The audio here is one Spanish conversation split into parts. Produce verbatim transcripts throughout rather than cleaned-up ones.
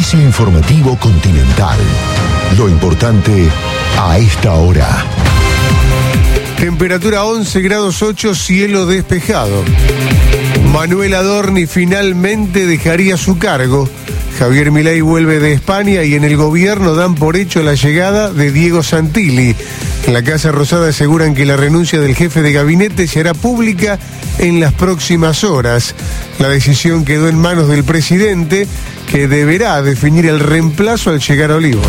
Servicio informativo Continental. Lo importante a esta hora. Temperatura once grados ocho, cielo despejado. Manuel Adorni finalmente dejaría su cargo. Javier Milei vuelve de España y en el gobierno dan por hecho la llegada de Diego Santilli. En la Casa Rosada aseguran que la renuncia del jefe de gabinete se hará pública en las próximas horas. La decisión quedó en manos del presidente, que deberá definir el reemplazo al llegar a Olivos.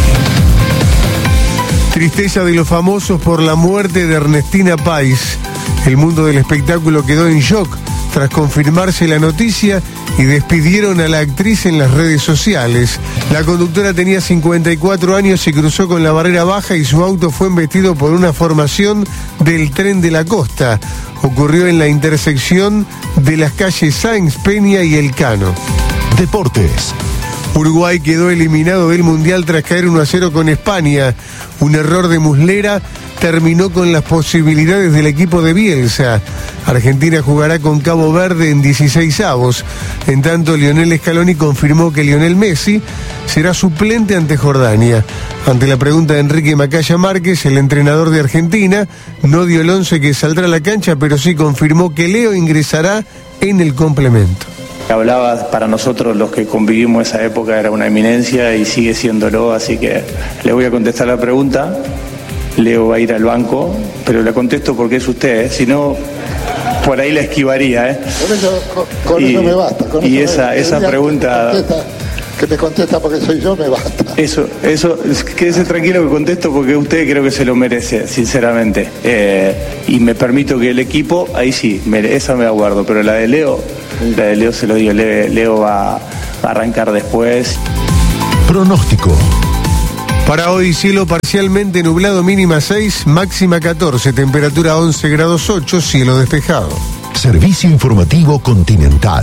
Tristeza de los famosos por la muerte de Ernestina Pais. El mundo del espectáculo quedó en shock tras confirmarse la noticia y despidieron a la actriz en las redes sociales. La conductora tenía cincuenta y cuatro años y cruzó con la barrera baja y su auto fue embestido por una formación del Tren de la Costa. Ocurrió en la intersección de las calles Sáenz Peña y Elcano. Deportes. Uruguay quedó eliminado del Mundial tras caer uno a cero con España. Un error de Muslera terminó con las posibilidades del equipo de Bielsa. Argentina jugará con Cabo Verde en dieciseisavos. En tanto, Lionel Scaloni confirmó que Lionel Messi será suplente ante Jordania. Ante la pregunta de Enrique Macaya Márquez, el entrenador de Argentina no dio el once que saldrá a la cancha, pero sí confirmó que Leo ingresará en el complemento. Hablaba, para nosotros los que convivimos esa época era una eminencia y sigue siéndolo, así que le voy a contestar la pregunta. Leo va a ir al banco, pero le contesto porque es usted, ¿eh? Si no, por ahí la esquivaría, ¿eh? Con eso, con, con y, eso me basta. Con y eso esa, me, esa me pregunta... Contesta, que me contesta porque soy yo, me basta. Eso, eso, quédese tranquilo que contesto porque usted creo que se lo merece, sinceramente. Eh, y me permito que el equipo, ahí sí, me, esa me aguardo, pero la de Leo, la de Leo se lo digo, Leo, Leo va, va a arrancar después. Pronóstico. Para hoy, cielo parcialmente nublado, mínima seis, máxima catorce, temperatura once grados ocho, cielo despejado. Servicio informativo Continental.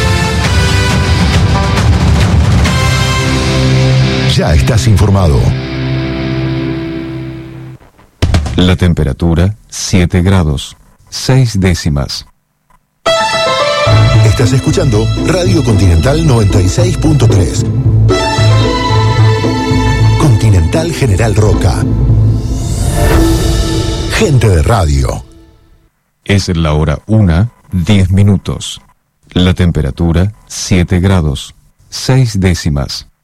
Ya estás informado. La temperatura, siete grados, seis décimas. Estás escuchando Radio Continental noventa y seis punto tres. Continental General Roca. Gente de radio. Es la hora una, diez minutos. La temperatura, siete grados, seis décimas.